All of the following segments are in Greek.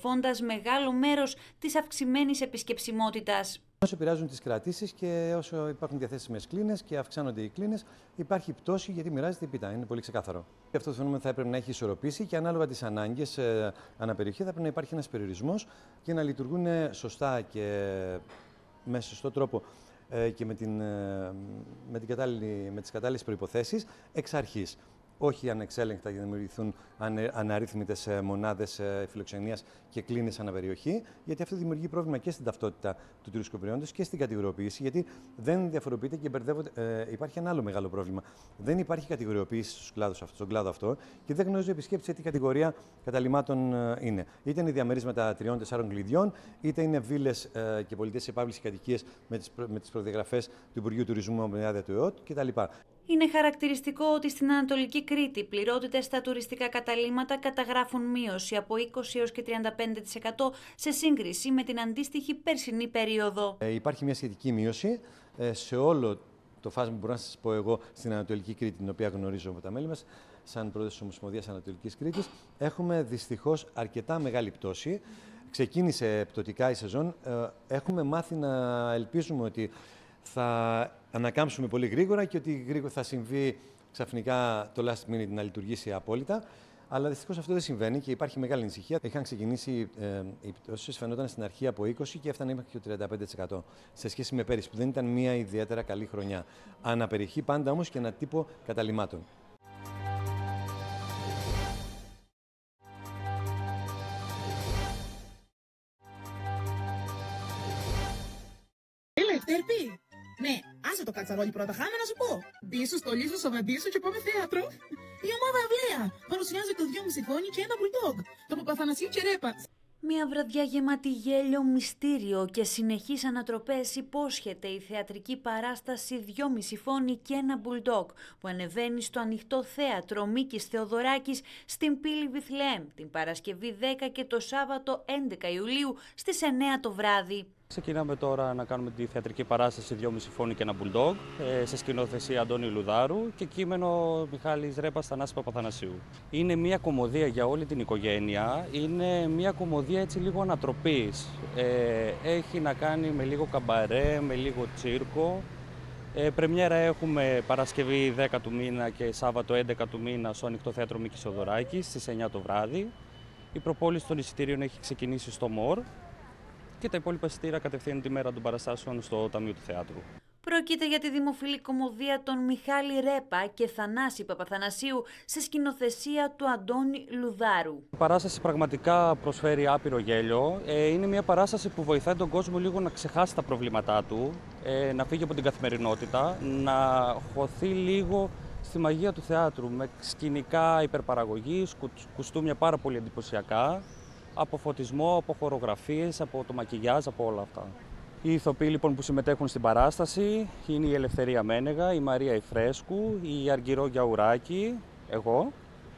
απορροφώντας μεγάλο μέρος της αυξημένης επισκεψιμότητας. Όσο επηρεάζουν τις κρατήσεις και όσο υπάρχουν διαθέσιμες κλίνες και αυξάνονται οι κλίνες, υπάρχει πτώση γιατί μοιράζεται η πίτα. Είναι πολύ ξεκάθαρο. Αυτό το φαινόμενο θα έπρεπε να έχει ισορροπήσει και ανάλογα τις ανάγκες αναπεριοχή θα πρέπει να υπάρχει ένας περιορισμός για να λειτουργούν σωστά και με σωστό τρόπο και με τις κατάλληλες προϋποθέσεις εξ αρχής. Όχι ανεξέλεγκτα για να δημιουργηθούν αναρρύθμιτες μονάδες φιλοξενίας και κλίνες αναπεριοχή, γιατί αυτό δημιουργεί πρόβλημα και στην ταυτότητα του τουριστικού προϊόντος και στην κατηγοριοποίηση, γιατί δεν διαφοροποιείται και μπερδεύονται. Υπάρχει ένα άλλο μεγάλο πρόβλημα. Δεν υπάρχει κατηγοριοποίηση στον κλάδο αυτό και δεν γνωρίζει ο επισκέπτης τι κατηγορία καταλυμάτων είναι. Είτε είναι διαμερίσματα 3-4 κλειδιών, είτε είναι βίλες και πολιτές επάβλησης κατοικίες με τις προδιαγραφές του Υπουργείου Τουρισμού με άδεια του ΕΟΤ κτλ. Είναι χαρακτηριστικό ότι στην Ανατολική Κρήτη πληρότητες στα τουριστικά καταλύματα καταγράφουν μείωση από 20% έως και 35% σε σύγκριση με την αντίστοιχη περσινή περίοδο. Υπάρχει μια σχετική μείωση σε όλο το φάσμα που μπορώ να σας πω εγώ στην Ανατολική Κρήτη, την οποία γνωρίζω από τα μέλη μας, σαν πρόεδρος της Ομοσπονδίας Ανατολικής Κρήτης. Έχουμε δυστυχώς αρκετά μεγάλη πτώση. Ξεκίνησε πτωτικά η σεζόν. Έχουμε μάθει να ελπίζουμε ότι θα ανακάμψουμε πολύ γρήγορα και ότι γρήγορα θα συμβεί ξαφνικά το last minute να λειτουργήσει απόλυτα. Αλλά δυστυχώς αυτό δεν συμβαίνει και υπάρχει μεγάλη ανησυχία. Είχαν ξεκινήσει οι πτώσεις, φαινόταν στην αρχή από 20% και έφτανε μέχρι και το 35% σε σχέση με πέρυσι, που δεν ήταν μια ιδιαίτερα καλή χρονιά. Αναπεριοχή πάντα όμως και ένα τύπο καταλυμάτων. Ναι, άσε το κατσαρόλι πρώτα, χάμε να σου πω. Μπίσου, στολίσου, σοβαντίσου και πάμε θέατρο. Η ομάδα Αυλαία παρουσιάζει το 2,5 φόνι και ένα μπουλντόγκ. Το Παπαθανασίου και Ρέπα. Μια βραδιά γεμάτη γέλιο, μυστήριο και συνεχείς ανατροπές υπόσχεται η θεατρική παράσταση 2,5 φόνι και ένα μπουλντόγκ που ανεβαίνει στο ανοιχτό θέατρο Μίκης Θεοδωράκης στην πύλη Βιθλεέμ την Παρασκευή 10 και το Σάββατο 11 Ιουλίου στις 9 το βράδυ. Ξεκινάμε τώρα να κάνουμε τη θεατρική παράσταση 2,5 φόνι και ένα μπουλντόγκ σε σκηνοθεσία Αντώνη Λουδάρου και κείμενο Μιχάλης Ρέπας, Θανάση Παπαθανασίου. Είναι μια κωμωδία για όλη την οικογένεια, είναι μια κωμωδία έτσι λίγο ανατροπής. Έχει να κάνει με λίγο καμπαρέ, με λίγο τσίρκο. Πρεμιέρα έχουμε Παρασκευή 10 του μήνα και Σάββατο 11 του μήνα στο ανοιχτό θέατρο Μίκης Θεοδωράκης στις 9 το βράδυ. Η προπόληση των εισιτήριων έχει ξεκινήσει στο ΜΟΡ. Και τα υπόλοιπα εισιτήρια κατευθείαν τη μέρα των παραστάσεων στο Ταμείο του Θεάτρου. Πρόκειται για τη δημοφιλή κωμωδία των Μιχάλη Ρέπα και Θανάση Παπαθανασίου σε σκηνοθεσία του Αντώνη Λουδάρου. Η παράσταση πραγματικά προσφέρει άπειρο γέλιο. Είναι μια παράσταση που βοηθάει τον κόσμο λίγο να ξεχάσει τα προβλήματά του, να φύγει από την καθημερινότητα, να χωθεί λίγο στη μαγεία του θεάτρου με σκηνικά υπερπαραγωγής, κουστούμια πάρα πολύ εντυπωσιακά. Από φωτισμό, από χορογραφίες, από το μακιγιάζ, από όλα αυτά. Οι ηθοποιοί λοιπόν που συμμετέχουν στην παράσταση είναι η Ελευθερία Μένεγα, η Μαρία Ιφρέσκου, η Αργυρό Γιαουράκη, εγώ,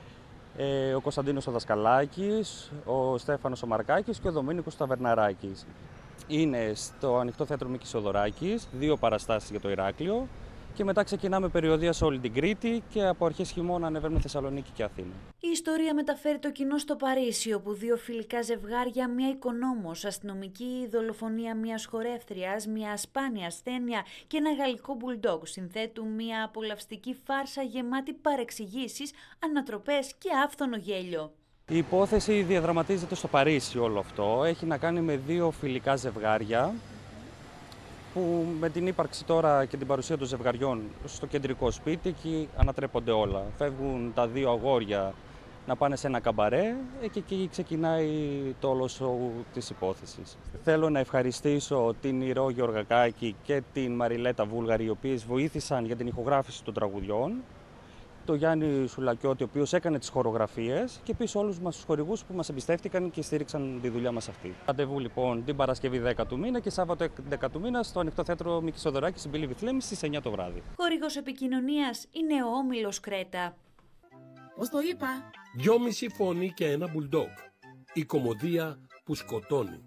ο Κωνσταντίνος ο Δασκαλάκης, ο Στέφανος ο Μαρκάκης και ο Δομήνικος Ταβερναράκης. Είναι στο ανοιχτό θέατρο Μίκης Θεοδωράκης, 2 παραστάσεις για το Ηράκλειο και μετά ξεκινάμε περιοδεία σε όλη την Κρήτη και από αρχές χειμώνα ανεβαίνουμε Θεσσαλονίκη και Αθήνα. Η ιστορία μεταφέρει το κοινό στο Παρίσι, όπου 2 φιλικά ζευγάρια, μια οικονόμος, αστυνομική, δολοφονία μιας χορεύτριας, μια ασπάνια ασθένεια και ένα γαλλικό μπουλντόγκ συνθέτουν μια απολαυστική φάρσα γεμάτη παρεξηγήσεις, ανατροπές και άφθονο γέλιο. Η υπόθεση διαδραματίζεται στο Παρίσι όλο αυτό. Έχει να κάνει με 2 φιλικά ζευγάρια που με την ύπαρξη τώρα και την παρουσία των ζευγαριών στο κεντρικό σπίτι εκεί ανατρέπονται όλα. Φεύγουν τα 2 αγόρια να πάνε σε ένα καμπαρέ και εκεί ξεκινάει το όλο σοου της υπόθεσης. Θέλω να ευχαριστήσω την Ηρώ Γεωργακάκη και την Μαριλέτα Βούλγαρη, οι οποίες βοήθησαν για την ηχογράφηση των τραγουδιών, τον Γιάννη Σουλακιώτη, ο οποίος έκανε τις χορογραφίες και επίσης όλους μας τους χορηγούς που μας εμπιστεύτηκαν και στήριξαν τη δουλειά μας αυτή. Ραντεβού λοιπόν την Παρασκευή 10 του μήνα και Σάββατο 11 του μήνα στο ανοιχτό θέατρο Μίκης Θεοδωράκης στην πύλη Βιθλέμ στις 9 το βράδυ. Χορηγός επικοινωνίας είναι ο Όμιλος Κρέτα. Πώς το είπα? 2,5 φόνι και ένα μπουλντόγκ. Η κωμωδία που σκοτώνει.